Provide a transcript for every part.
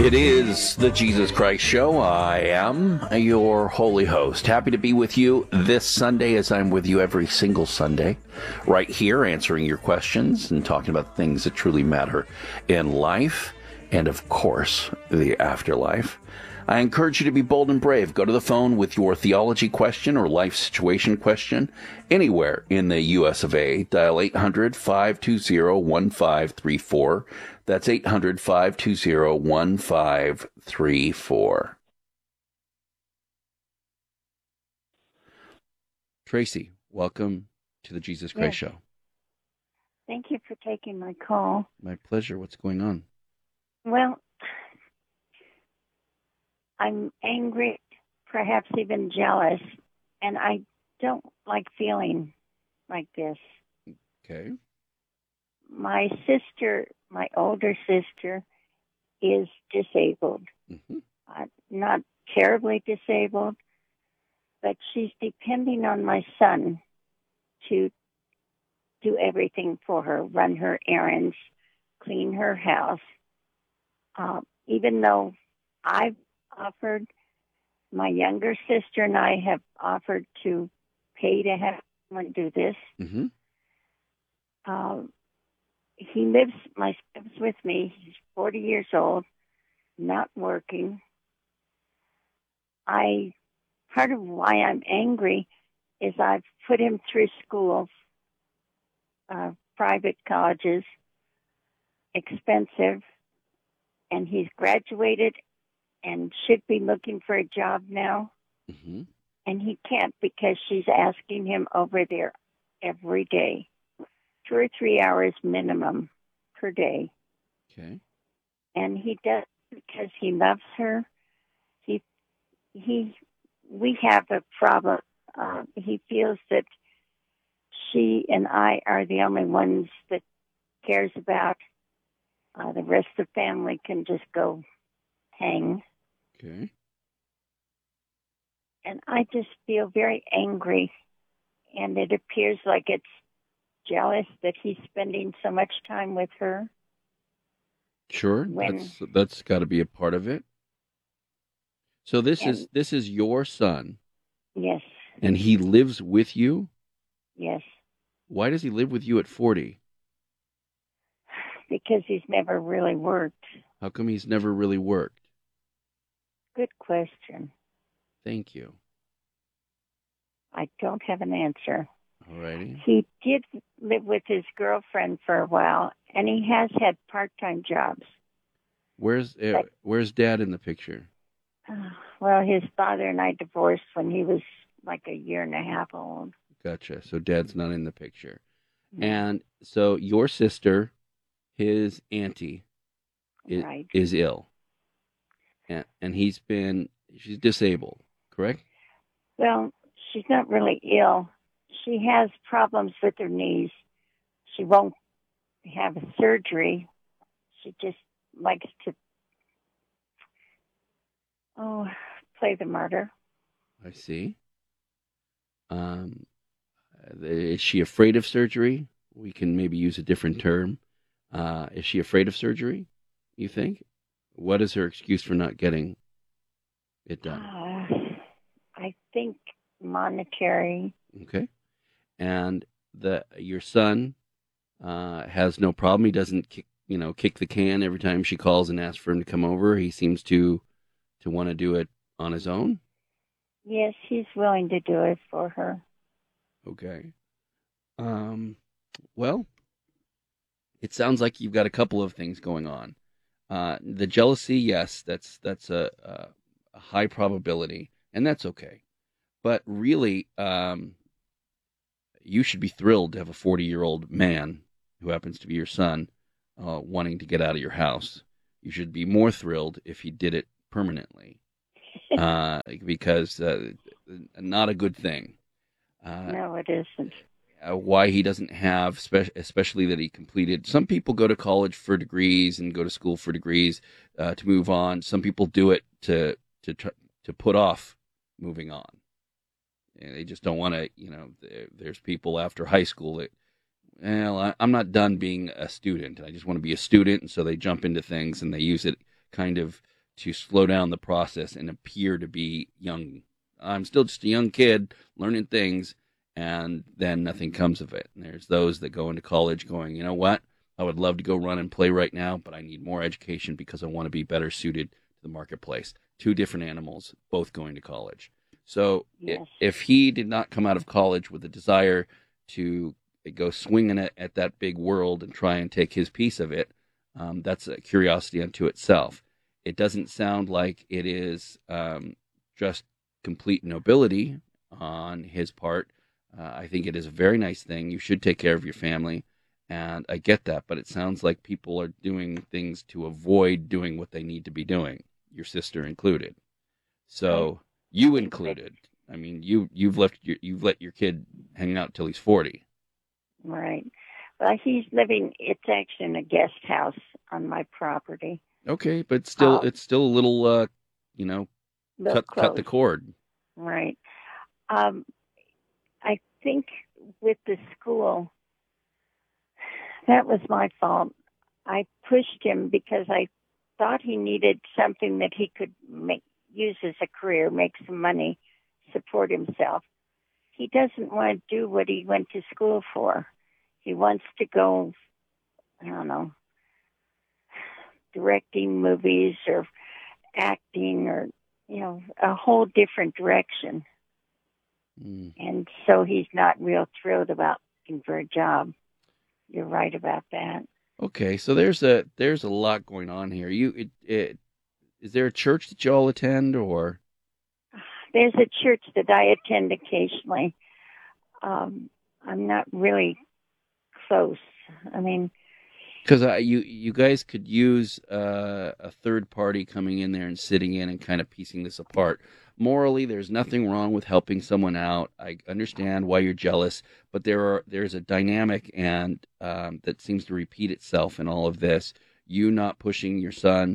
It is the Jesus Christ Show. I am your holy host. Happy to be with you this Sunday, as I'm with you every single Sunday, right here answering your questions and talking about things that truly matter in life and, of course, the afterlife. I encourage you to be bold and brave. Go to the phone with your theology question or life situation question anywhere in the U.S. of A. Dial 800-520-1534. That's 800-520-1534. Tracy, welcome to the Jesus Christ Show. Thank you for taking my call. My pleasure. What's going on? Well, I'm angry, perhaps even jealous, and I don't like feeling like this. Okay. My sister, my older sister, is disabled. Mm-hmm. Not terribly disabled, but she's depending on my son to do everything for her, run her errands, clean her house. Even though I've offered, my younger sister and I have offered to pay to have someone do this. Mm-hmm. He lives with me. He's 40 years old, not working. Part of why I'm angry is I've put him through school, private colleges, expensive, and he's graduated and should be looking for a job now. Mm-hmm. And he can't because she's asking him over there every day, 2 or 3 hours minimum per day. Okay. And he does because he loves her. We have a problem. He feels that she and I are the only ones that cares about. The rest of the family can just go hang. Okay. And I just feel very angry. And it appears like it's jealous that he's spending so much time with her. Sure. That's got to be a part of it. So this is your son. Yes. And he lives with you? Yes. Why does he live with you at 40? Because he's never really worked. How come he's never really worked? Good question. Thank you. I don't have an answer. All righty. He did live with his girlfriend for a while, and he has had part-time jobs. Where's Dad in the picture? Well, his father and I divorced when he was like a year and a half old. Gotcha. So Dad's not in the picture. No. And so your sister, his auntie, is ill. And she's disabled, correct? Well, she's not really ill. She has problems with her knees. She won't have a surgery. She just likes to play the martyr. I see. Is she afraid of surgery? We can maybe use a different term. Is she afraid of surgery, you think? What is her excuse for not getting it done? I think monetary. Okay. And your son has no problem. He doesn't kick the can every time she calls and asks for him to come over. He seems to want to do it on his own. Yes, he's willing to do it for her. Okay. Well, it sounds like you've got a couple of things going on. The jealousy, yes, that's a high probability, and that's okay. But really, you should be thrilled to have a 40-year-old man who happens to be your son wanting to get out of your house. You should be more thrilled if he did it permanently, because not a good thing. No, it isn't. Why he doesn't have, especially that he completed. Some people go to college for degrees and go to school for degrees to move on. Some people do it to put off moving on. And they just don't want to, there's people after high school that, I'm not done being a student. I just want to be a student. And so they jump into things and they use it kind of to slow down the process and appear to be young. I'm still just a young kid learning things, and then nothing comes of it. And there's those that go into college going, you know what? I would love to go run and play right now, but I need more education because I want to be better suited to the marketplace. Two different animals, both going to college. So Yes. if he did not come out of college with a desire to go swinging at that big world and try and take his piece of it, that's a curiosity unto itself. It doesn't sound like it is just complete nobility on his part. I think it is a very nice thing. You should take care of your family, and I get that, but it sounds like people are doing things to avoid doing what they need to be doing, your sister included. So you included. I mean, you've let your kid hang out till he's 40. Right. Well, he's living. It's actually in a guest house on my property. Okay, but still, it's still a little, cut the Close. cord. Right. I think with the school, that was my fault. I pushed him because I thought he needed something that he could use as a career, make some money, support himself. He doesn't want to do what he went to school for. He wants to go, I don't know, directing movies or acting or, a whole different direction. And so he's not real thrilled about looking for a job. You're right about that. Okay, so there's a lot going on here. Is there a church that you all attend, or? There's a church that I attend occasionally. I'm not really close. I mean, because you guys could use a third party coming in there and sitting in and kind of piecing this apart. Morally, there's nothing wrong with helping someone out. I understand why you're jealous, but there's a dynamic and that seems to repeat itself in all of this. You not pushing your son,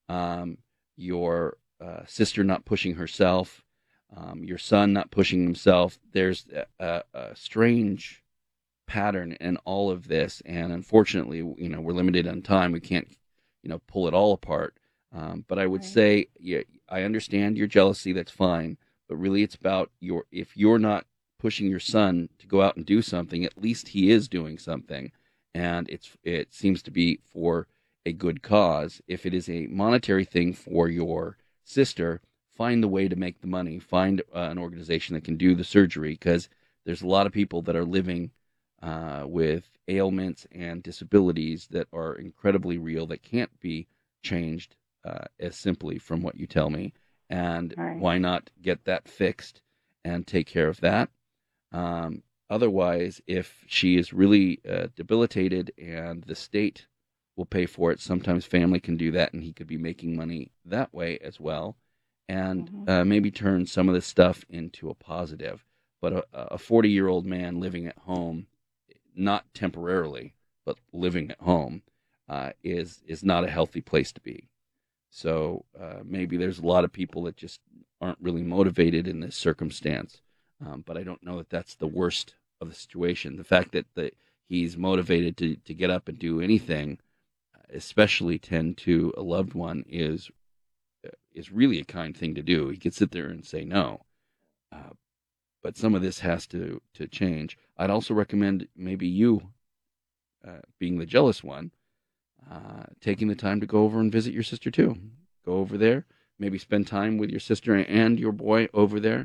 your sister not pushing herself, your son not pushing himself. There's a strange pattern in all of this, and unfortunately, we're limited on time. We can't, pull it all apart. But I would say, yeah, I understand your jealousy. That's fine. But really, it's about if you're not pushing your son to go out and do something, at least he is doing something, and it seems to be for a good cause. If it is a monetary thing for your sister, find the way to make the money. Find an organization that can do the surgery, because there's a lot of people that are living with ailments and disabilities that are incredibly real that can't be changed as simply from what you tell me. And why not get that fixed and take care of that? Otherwise, if she is really debilitated and the state will pay for it, sometimes family can do that, and he could be making money that way as well, and maybe turn some of this stuff into a positive. But a 40-year-old man living at home, not temporarily, but living at home, is not a healthy place to be. So maybe there's a lot of people that just aren't really motivated in this circumstance. But I don't know that that's the worst of the situation. The fact that he's motivated to get up and do anything, especially tend to a loved one, is really a kind thing to do. He could sit there and say no. But some of this has to change. I'd also recommend maybe you, being the jealous one, taking the time to go over and visit your sister too. Go over there, maybe spend time with your sister and your boy over there.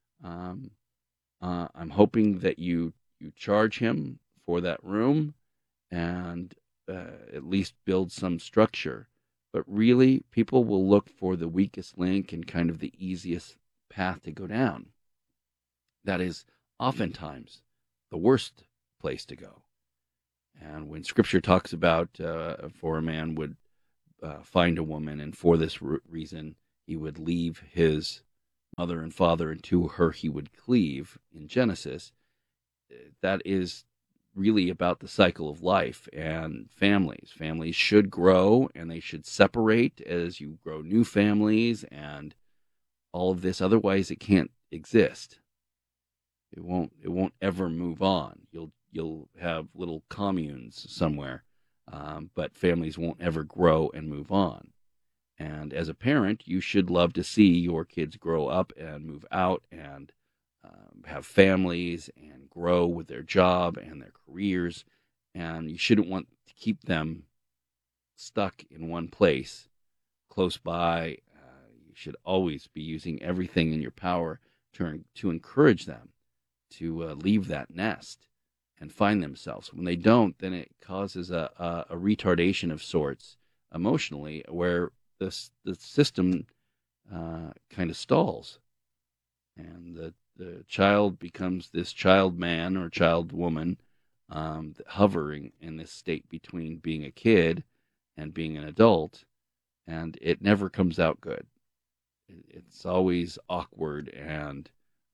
I'm hoping that you charge him for that room and at least build some structure. But really, people will look for the weakest link and kind of the easiest path to go down. That is oftentimes the worst place to go. And when Scripture talks about for a man would find a woman, and for this reason he would leave his mother and father, and to her he would cleave, in Genesis, that is really about the cycle of life and families. Families should grow, and they should separate as you grow new families and all of this. Otherwise, it can't exist. It won't ever move on. You'll have little communes somewhere, but families won't ever grow and move on. as a parent, you should love to see your kids grow up and move out and have families and grow with their job and their careers. And you shouldn't want to keep them stuck in one place close by. You should always be using everything in your power to encourage them to leave that nest and find themselves. When they don't, then it causes a retardation of sorts emotionally, where the system kind of stalls, and the child becomes this child man or child woman, hovering in this state between being a kid and being an adult, and it never comes out good. It's always awkward and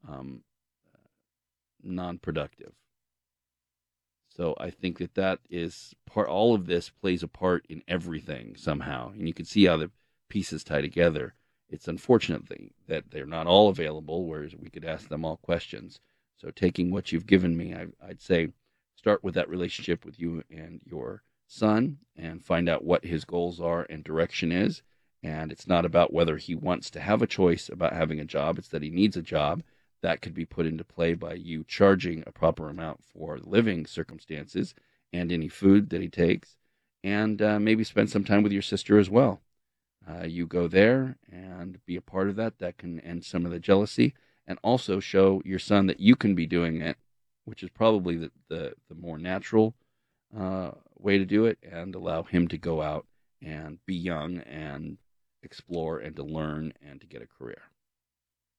non-productive. So I think that is part. All of this plays a part in everything somehow, and you can see how the pieces tie together. It's unfortunate that they're not all available, whereas we could ask them all questions. So taking what you've given me, I'd say start with that relationship with you and your son and find out what his goals are and direction is. And it's not about whether he wants to have a choice about having a job. It's that he needs a job. That could be put into play by you charging a proper amount for living circumstances and any food that he takes. And maybe spend some time with your sister as well. You go there and be a part of that. That can end some of the jealousy, and also show your son that you can be doing it, which is probably the more natural way to do it, and allow him to go out and be young and explore and to learn and to get a career.